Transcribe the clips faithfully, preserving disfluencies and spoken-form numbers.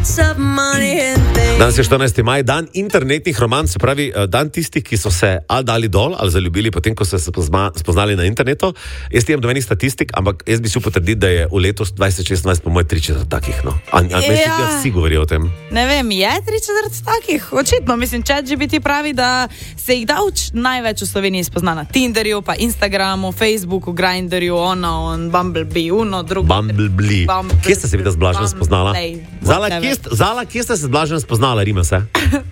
Danes je štirinajsti maj, dan internetnih romanc, se pravi dan tistih, ki so se ali dali dol, ali zaljubili potem, ko so se spoznali na internetu. Jaz nimam dobenih statistik, ampak jaz bi si potrdil, da je v letu dvajset šestnajst po moj tri četrt takih, no. A, a ja. Mislim, da vsi govorijo o tem. Ne vem, je tri četrt takih? Očitno, mislim, ChatGPT pravi, da se jih davč največ v Sloveniji spozna na Tinderju, pa Instagramu, Facebooku, Grindrju, ono, on, Bumblebee, uno, drugo. Bumblebee. Bumblebee. Kje ste se videla z Blažem spoznala? Zala, kje, Zala, kje ste se z Blažem spoznala, Rime se?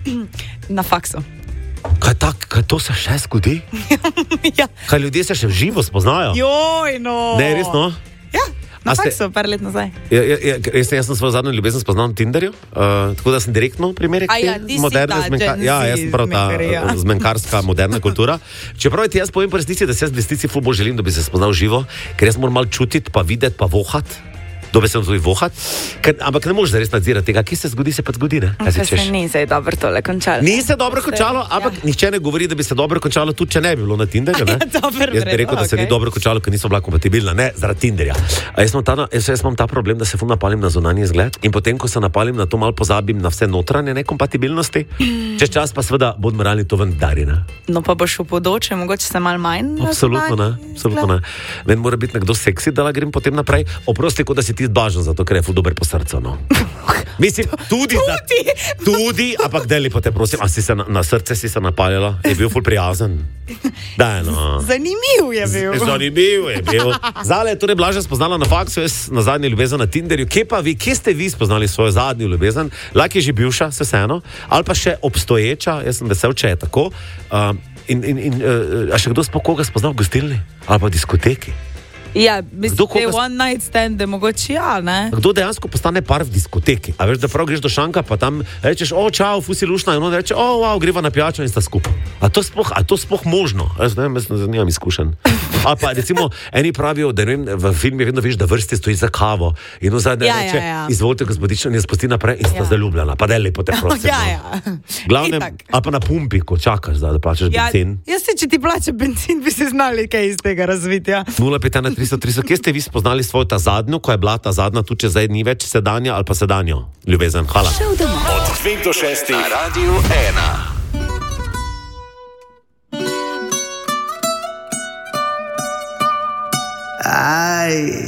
Na faksu. Kaj tak, kaj to se še zgodi? Ja. Kaj ljudje se še v živo spoznajo? Joj, no. Ne, resno? Ja, na ste... faksu, par let nazaj. Ja, ja, ja, jaz, jaz sem svojo zadnjo ljubezen spoznal na Tinderju, uh, tako da sem direktno primerek te ja, moderne zmenkarske. Ja, jaz sem prav ta ja. zmenkarska moderna kultura. Čeprav ti jaz povem po resnici, da se jaz v resnici ful bolj želim, da bi se spoznal živo, ker jaz moram malo čutiti, pa videti, pa vohat. Dobe sem tudi vohat, ker, ampak ne možeš zares nadzirati tega, ki se zgodi, se pa zgodi, ne? Kaj se češ? Ni se dobro tole končalo. Ni se dobro končalo, ampak ja. Nihče ne govori, da bi se dobro končalo, tudi če ne bi bilo na Tinderju, ne? Ja, dober, jaz bi rekel, da se okay. Ni dobro končalo, ker nismo bila kompatibilna, ne, zaradi Tinderja. A jaz imam ta, jaz, jaz imam ta problem, da se ful napalim na zunanji izgled in potem, ko se napalim na to, malo pozabim na vse notranje nekompatibilnosti, čez čas pa seveda bod moralni to ven dari, ne? No pa boš v podoče, mogoče se malo manj. Absolutno ne, absolutno ne. Meni mora biti nekdo seksi, da la grem potem naprej. Oprosti, kot da si ti Blažen, zato ker je ful dober po srcu, no. Mislim, tudi, tudi. Da, tudi, ampak daj lepo te prosim, a si se na, na srce si se napaljala, je bil ful prijazen. Daj, no. Zanimiv je bil. Z, zanimiv je bil. Zale je torej Blaža spoznala na faksu, jaz na zadnji ljubezen na Tinderju. Kje pa vi, kje ste vi spoznali svojo zadnjo ljubezen? Lak je že bivša, se vseeno, ali pa še obstoječa, jaz sem vesel, če je tako. Uh, in, in, in, uh, a še kdo sploh koga spoznal v gostilni? Ali pa v diskoteki? Ja, mislim, te one night stand, mogoče ja, ne? Kdo dejansko postane par v diskoteki? A veš, da prav greš do šanka, pa tam rečeš, o, čau, fusi lušna, in on reče, o, wow, greva na pijačo in sta skupaj. A to sploh, a to sploh možno? Jaz ne vem, jaz nimam izkušen. Ali pa, recimo, eni pravijo, da ne vem, v filmi vedno veš, da vrsti stoji za kavo in v zadnje ja, reče, ja, ja. Izvolite, gospodična, in spusti naprej in sta ja. Zaljubljena. Pa daj lepo te prosim. Ja, ja. Glavnem, ali pa na pumpi, ko čakaš, da, da plačaš ja, benzin. Jaz se, če ti plača benzin, bi se znali kaj iz tega razviti, ja. nula pet ena tristo tristo, kje ste vi spoznali svojo ta zadnjo, ko je bila ta zadnja, tudi če zdaj ni več sedanja ali pa sedanjo ljubezen? Hvala. Od dveh do šestih na Radiu ena. Aj.